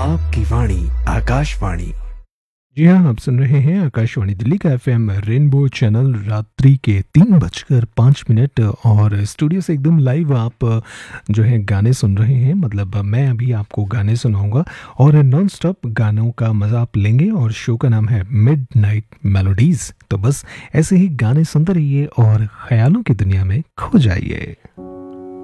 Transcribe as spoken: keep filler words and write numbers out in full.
आपकी वाणी आकाशवाणी। जी हाँ, आप सुन रहे हैं आकाशवाणी दिल्ली का एफएम रेनबो चैनल। रात्रि के तीन बजकर पाँच मिनट और स्टूडियो से एकदम लाइव आप जो है गाने सुन रहे हैं। मतलब मैं अभी आपको गाने सुनाऊंगा और नॉन स्टॉप गानों का मज़ा आप लेंगे और शो का नाम है मिडनाइट मेलोडीज। तो बस ऐसे ही गाने सुनते रहिए और ख्यालों की दुनिया में खो जाइए।